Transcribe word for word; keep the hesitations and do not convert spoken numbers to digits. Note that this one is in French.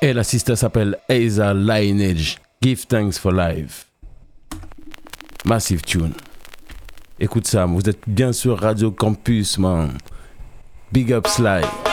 Et la sister s'appelle Asa Lineage. Give thanks for life. Massive tune. Écoute ça, vous êtes bien sur Radio Campus, man. Big up Sly.